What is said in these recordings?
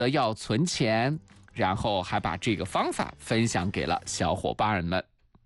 得要存钱，然后还把这个方法分享给了小伙伴们。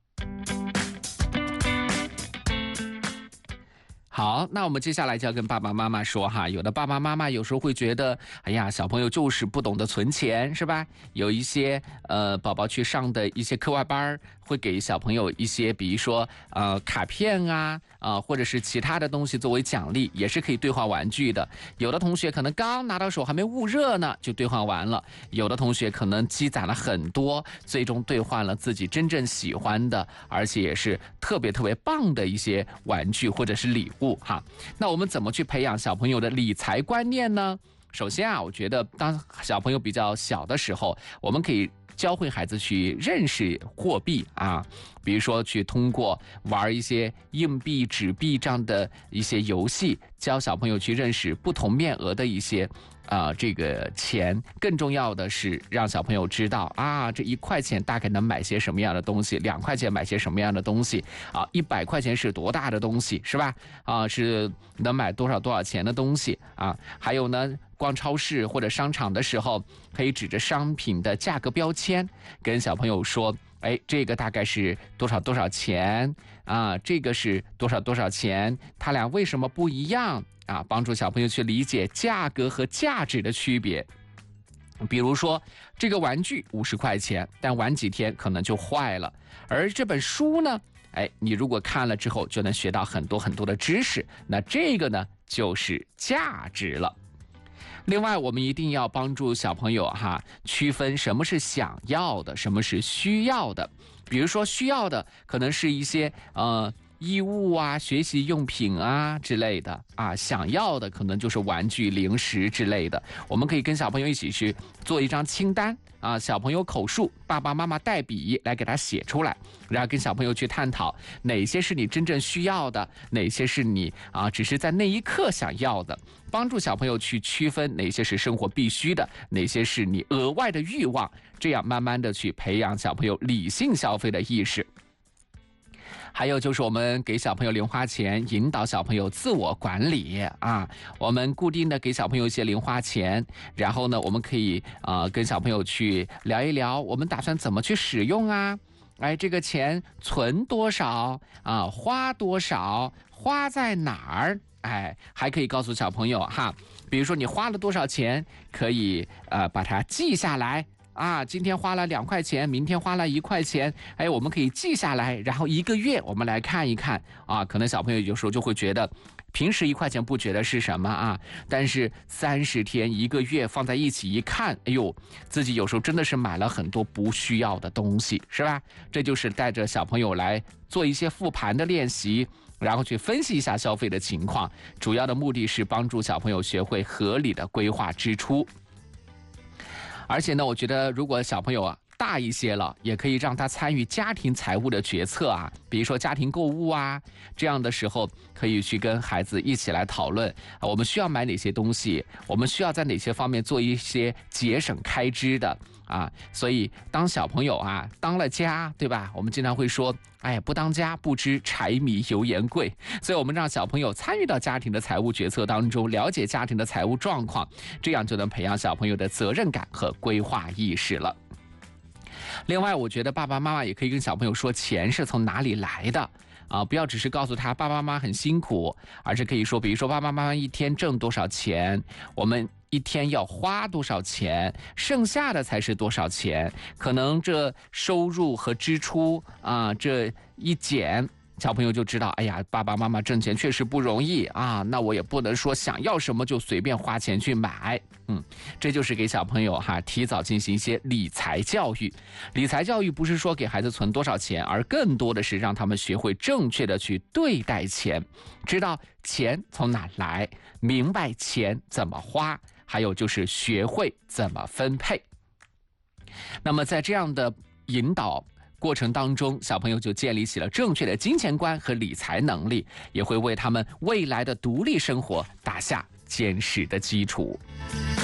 好，那我们接下来就要跟爸爸妈妈说哈，有的爸爸妈妈有时候会觉得，哎呀，小朋友就是不懂得存钱，是吧？有一些宝宝去上的一些课外班，会给小朋友一些，比如说卡片啊，或者是其他的东西作为奖励，也是可以兑换玩具的。有的同学可能刚拿到手还没捂热呢，就兑换完了；有的同学可能积攒了很多，最终兑换了自己真正喜欢的，而且也是特别特别棒的一些玩具或者是礼物。那我们怎么去培养小朋友的理财观念呢？首先我觉得当小朋友比较小的时候，我们可以教会孩子去认识货币比如说去通过玩一些硬币、纸币这样的一些游戏，教小朋友去认识不同面额的一些这个钱。更重要的是让小朋友知道这1块钱大概能买些什么样的东西，2块钱买些什么样的东西100块钱是多大的东西，是吧？是能买多少钱的东西还有呢，逛超市或者商场的时候，可以指着商品的价格标签跟小朋友说，这个大概是多少钱这个是多少钱，它俩为什么不一样帮助小朋友去理解价格和价值的区别。比如说这个玩具50块钱，但玩几天可能就坏了，而这本书呢，你如果看了之后就能学到很多很多的知识，那这个呢就是价值了。另外我们一定要帮助小朋友区分什么是想要的，什么是需要的。比如说需要的可能是一些衣物学习用品之类的想要的可能就是玩具、零食之类的。我们可以跟小朋友一起去做一张清单小朋友口述，爸爸妈妈带笔来给他写出来，然后跟小朋友去探讨哪些是你真正需要的，哪些是你只是在那一刻想要的，帮助小朋友去区分哪些是生活必须的，哪些是你额外的欲望，这样慢慢的去培养小朋友理性消费的意识。还有就是我们给小朋友零花钱，引导小朋友自我管理我们固定的给小朋友一些零花钱，然后呢，我们可以跟小朋友去聊一聊，我们打算怎么去使用这个钱存多少花多少，花在哪儿？还可以告诉小朋友比如说你花了多少钱，可以把它记下来。今天花了2块钱，明天花了1块钱，我们可以记下来，然后1个月我们来看一看可能小朋友有时候就会觉得平时1块钱不觉得是什么但是30天1个月放在一起一看，自己有时候真的是买了很多不需要的东西，是吧？这就是带着小朋友来做一些复盘的练习，然后去分析一下消费的情况，主要的目的是帮助小朋友学会合理的规划支出。而且呢，我觉得如果小朋友大一些了，也可以让他参与家庭财务的决策比如说家庭购物这样的时候可以去跟孩子一起来讨论我们需要买哪些东西，我们需要在哪些方面做一些节省开支的所以当小朋友当了家，对吧？我们经常会说不当家不知柴米油盐贵，所以我们让小朋友参与到家庭的财务决策当中，了解家庭的财务状况，这样就能培养小朋友的责任感和规划意识了。另外我觉得爸爸妈妈也可以跟小朋友说钱是从哪里来的不要只是告诉他爸爸妈妈很辛苦，而是可以说，比如说爸爸妈妈一天挣多少钱，我们一天要花多少钱，剩下的才是多少钱，可能这收入和支出这一减，小朋友就知道，爸爸妈妈挣钱确实不容易那我也不能说想要什么就随便花钱去买。这就是给小朋友提早进行一些理财教育。理财教育不是说给孩子存多少钱，而更多的是让他们学会正确的去对待钱，知道钱从哪来，明白钱怎么花，还有就是学会怎么分配。那么在这样的引导过程当中，小朋友就建立起了正确的金钱观和理财能力，也会为他们未来的独立生活打下坚实的基础。